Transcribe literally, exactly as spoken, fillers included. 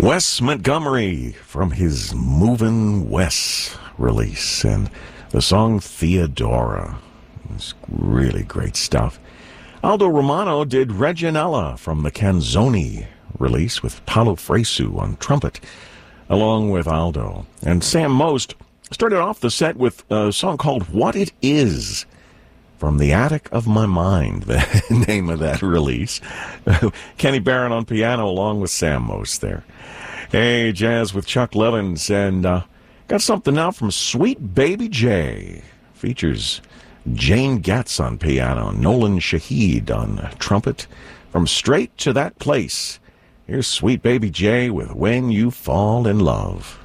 Wes Montgomery from his Movin' Wes release, and the song Theodora. It's really great stuff. Aldo Romano did Reginella from the Canzoni release with Paolo Fresu on trumpet, along with Aldo. And Sam Most started off the set with a song called What It Is from the Attic of My Mind, the name of that release. Kenny Barron on piano along with Sam Most there. Hey, jazz with Chuck Levins, and uh, got something now from Sweet Baby J. Features Jane Gatz on piano, Nolan Shahid on trumpet. From Straight to That Place, here's Sweet Baby J with When You Fall in Love.